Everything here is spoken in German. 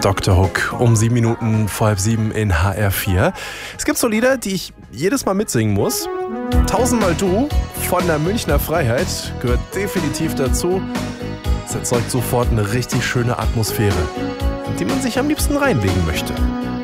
Dr. Hook um 7 Minuten vor halb 7 in HR4. Es gibt so Lieder, die ich jedes Mal mitsingen muss. Tausendmal Du von der Münchner Freiheit gehört definitiv dazu. Es erzeugt sofort eine richtig schöne Atmosphäre, in die man sich am liebsten reinlegen möchte.